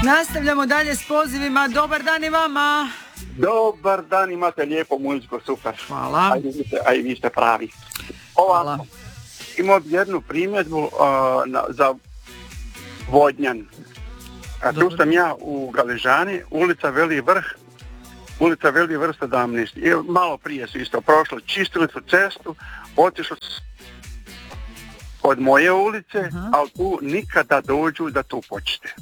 Nastavljamo dalje s pozivima. Dobar dan i vama. Dobar dan, imate lijepo muziku, super. Hvala. A i vi ste pravi. Hvala. Imao bi jednu primjedbu za Vodnjan. Tu sam ja u Galežani, ulica Veli Vrh 17. I malo prije su isto prošlo, čistili su cestu, otišli su od moje ulice, ali tu nikada dođu da tu počete.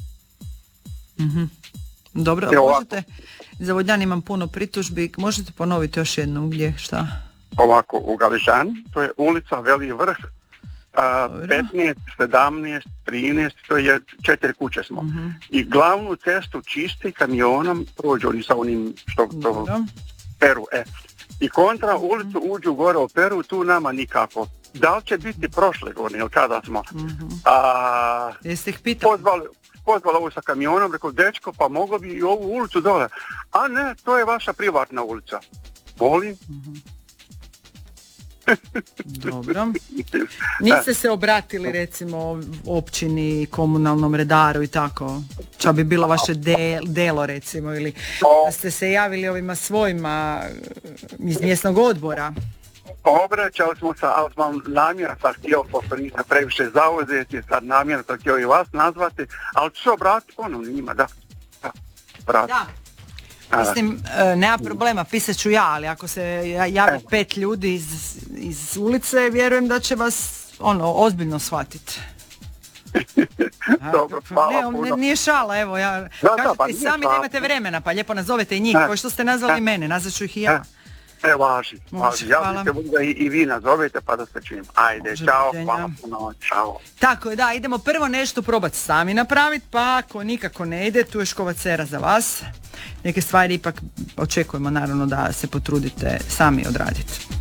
Dobro, možete, za Vodnjan imam puno pritužbi, možete ponoviti još jednom gdje, šta? Ovako, u Galežani, to je ulica Veli Vrh, 15, 17, 13, to je 4 kuće smo. I glavnu cestu čisti kamionom, prođu oni sa onim što peru. I kontra ulicu uđu gore u peru, tu nama nikako. Da li će biti prošle godine ili kada smo? Jeste ih pitali? Pozvali ovo sa kamionom, rekao, dečko, pa moglo bi i ovu ulicu dole. A ne, to je vaša privatna ulica. Molim? Dobro. Niste se obratili recimo općini, komunalnom redaru i tako? Ča bi bilo vaše delo recimo, ili ste se javili ovima svojima iz mjesnog odbora? Obraćali smo se, ali smo namjerno sad htio, pošto nisam previše zauzeti, sad namjerno sam htio i vas nazvati, ali ću se obratiti ponovno njima, da. Mislim, nema problema, pisat ću ja, ali ako se javi 5 ljudi iz ulice, vjerujem da će vas ozbiljno shvatiti. Dobro, hvala puno. Nije šala, evo, kažete sami da imate vremena, pa lijepo nazovete i njih, kao što ste nazvali mene, nazvat ću ih i ja. Važi. Ja bih se da i vi nazovete pa da se čujem. Ajde, čao, hvala puno, čao. Tako je, da, idemo prvo nešto probati sami napraviti, pa ako nikako ne ide, tu je Škova Cera za vas. Neke stvari ipak očekujemo naravno da se potrudite sami odraditi.